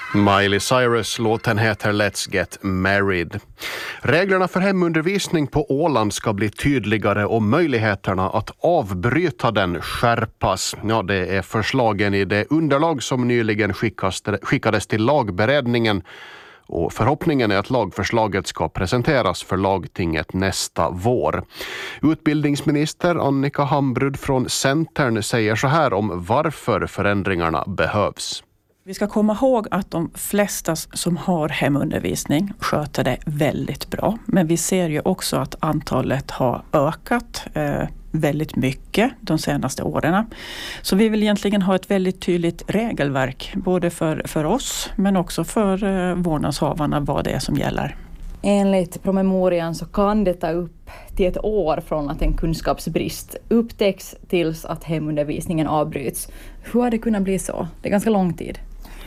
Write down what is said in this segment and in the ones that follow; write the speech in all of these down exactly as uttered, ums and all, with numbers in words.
Miley Cyrus, låten heter Let's Get Married. Reglerna för hemundervisning på Åland ska bli tydligare och möjligheterna att avbryta den skärpas. Ja, det är förslagen i det underlag som nyligen skickades till lagberedningen. Och förhoppningen är att lagförslaget ska presenteras för lagtinget nästa vår. Utbildningsminister Annika Hambrud från Centern säger så här om varför förändringarna behövs. Vi ska komma ihåg att de flesta som har hemundervisning sköter det väldigt bra. Men vi ser ju också att antalet har ökat eh, väldigt mycket de senaste åren. Så vi vill egentligen ha ett väldigt tydligt regelverk både för, för oss men också för eh, vårdnadshavarna vad det är som gäller. Enligt promemorian så kan det ta upp till ett år från att en kunskapsbrist upptäcks tills att hemundervisningen avbryts. Hur har det kunnat bli så? Det är ganska lång tid.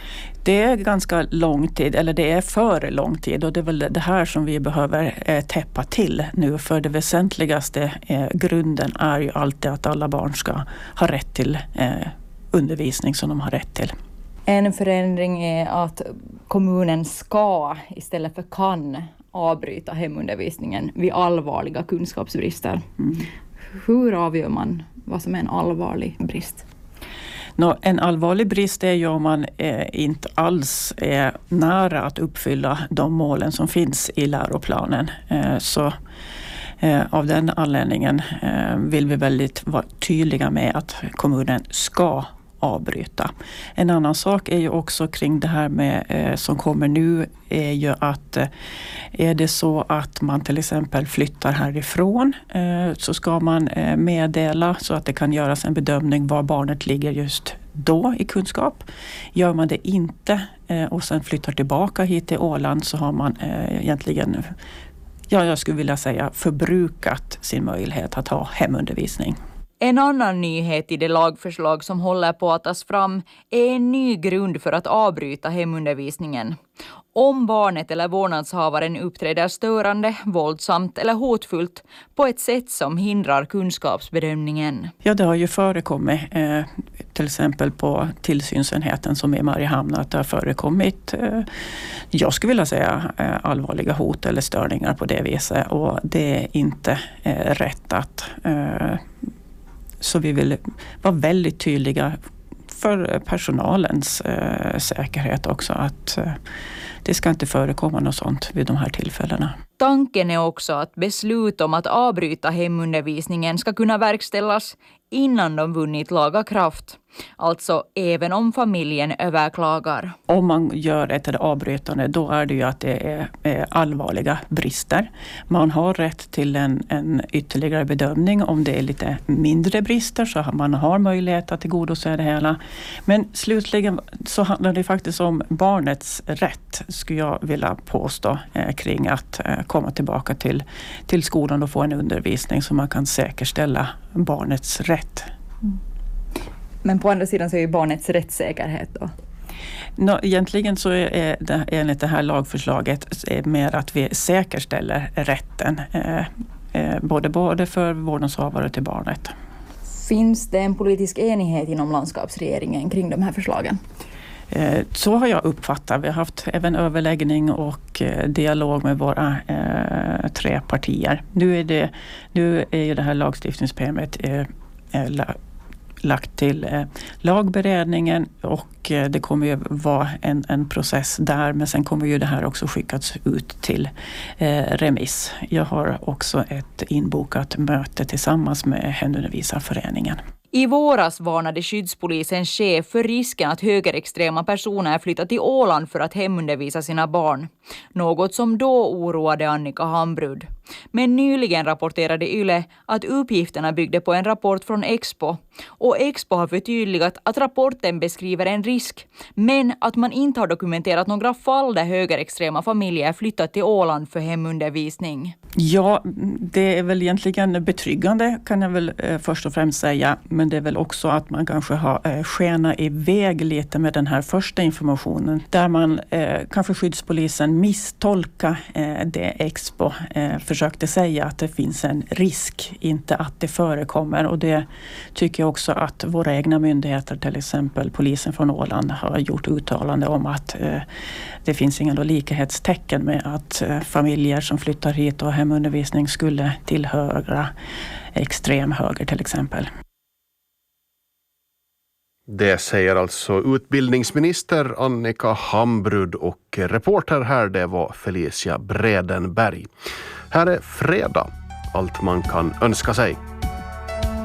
Det är ganska lång tid, eller det är för lång tid, och det är väl det här som vi behöver eh, täppa till nu. För det väsentligaste eh, grunden är ju alltid att alla barn ska ha rätt till eh, undervisning som de har rätt till. En förändring är att kommunen ska istället för kan avbryta hemundervisningen vid allvarliga kunskapsbrister. Mm. Hur avgör man vad som är en allvarlig brist? Nå, en allvarlig brist är ju om man eh, inte alls är nära att uppfylla de målen som finns i läroplanen. Eh, så eh, av den anledningen eh, vill vi väldigt vara tydliga med att kommunen ska avbryta. En annan sak är ju också kring det här med eh, som kommer nu är ju att eh, är det så att man till exempel flyttar härifrån eh, så ska man eh, meddela så att det kan göras en bedömning var barnet ligger just då i kunskap. Gör man det inte eh, och sen flyttar tillbaka hit till Åland så har man eh, egentligen, ja, jag skulle vilja säga förbrukat sin möjlighet att ha hemundervisning. En annan nyhet i det lagförslag som håller på att tas fram är en ny grund för att avbryta hemundervisningen. Om barnet eller vårdnadshavaren uppträder störande, våldsamt eller hotfullt på ett sätt som hindrar kunskapsbedömningen. Ja, det har ju förekommit eh, till exempel på tillsynsenheten som är i Mariehamn att det har förekommit, eh, jag skulle vilja säga, eh, allvarliga hot eller störningar på det viset. Och det är inte eh, rätt att... Eh, Så vi vill vara väldigt tydliga för personalens eh, säkerhet också att eh, det ska inte förekomma något sånt vid de här tillfällena. Tanken är också att beslut om att avbryta hemundervisningen ska kunna verkställas innan de vunnit laga kraft. Alltså även om familjen överklagar. Om man gör ett avbrytande då är det ju att det är, är allvarliga brister. Man har rätt till en, en ytterligare bedömning. Om det är lite mindre brister så har man har möjlighet att tillgodose det hela. Men slutligen så handlar det faktiskt om barnets rätt, skulle jag vilja påstå, eh, kring att eh, komma tillbaka till, till skolan och få en undervisning så man kan säkerställa barnets rätt. Mm. Men på andra sidan så är ju barnets rättssäkerhet då? No, egentligen så är det enligt det här lagförslaget är mer att vi säkerställer rätten eh, eh, både, både för vårdnadshavare till barnet. Finns det en politisk enighet inom landskapsregeringen kring de här förslagen? Eh, så har jag uppfattat. Vi har haft även överläggning och eh, dialog med våra eh, tre partier. Nu är, det, nu är ju det här lagstiftningsprogrammet eh, eh, lagt till eh, lagberedningen och eh, det kommer ju vara en, en process där, men sen kommer ju det här också skickats ut till eh, remiss. Jag har också ett inbokat möte tillsammans med Hemundervisarföreningen. I våras varnade skyddspolisens chef för risken att högerextrema personer flyttar till Åland för att hemundervisa sina barn. Något som då oroade Annika Hambrud. Men nyligen rapporterade Yle att uppgifterna byggde på en rapport från Expo. Och Expo har förtydligat att rapporten beskriver en risk, men att man inte har dokumenterat några fall där högerextrema familjer flyttat till Åland för hemundervisning. Ja, det är väl egentligen betryggande kan jag väl eh, först och främst säga. men det är väl också att man kanske har eh, skenat iväg lite med den här första informationen. Där man, eh, kanske skyddspolisen misstolka eh, det Expo eh, försökte säga, att det finns en risk, inte att det förekommer. Och det tycker jag också att våra egna myndigheter, till exempel polisen från Åland, har gjort uttalande om att eh, det finns inga likhetstecken med att eh, familjer som flyttar hit och har hemundervisning skulle tillhöra extrem höger till exempel. Det säger alltså utbildningsminister Annika Hambrud, och reporter här det var Felicia Bredenberg. Här är fredag, allt man kan önska sig.